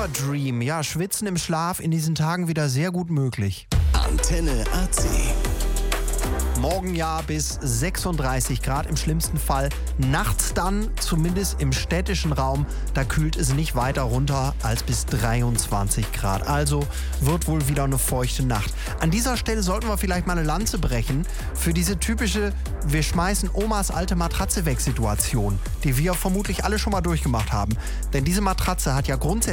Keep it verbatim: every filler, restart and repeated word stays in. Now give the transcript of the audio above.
Fever Dream, ja, Schwitzen im Schlaf in diesen Tagen wieder sehr gut möglich. Antenne A C. Morgen ja bis sechsunddreißig Grad im schlimmsten Fall. Nachts dann, zumindest im städtischen Raum, da kühlt es nicht weiter runter als bis dreiundzwanzig Grad. Also wird wohl wieder eine feuchte Nacht. An dieser Stelle sollten wir vielleicht mal eine Lanze brechen für diese typische wir schmeißen Omas alte Matratze weg Situation, die wir vermutlich alle schon mal durchgemacht haben. Denn diese Matratze hat ja grundsätzlich